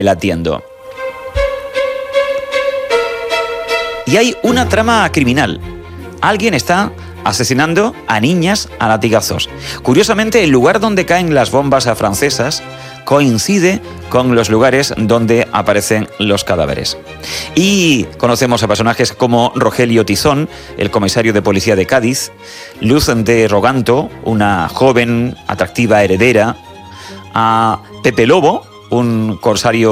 latiendo. Y hay una trama criminal. Alguien está asesinando a niñas a latigazos. Curiosamente, el lugar donde caen las bombas francesas coincide con los lugares donde aparecen los cadáveres. Y conocemos a personajes como Rogelio Tizón, el comisario de policía de Cádiz, Luz de Roganto, una joven, atractiva heredera, a Pepe Lobo, un corsario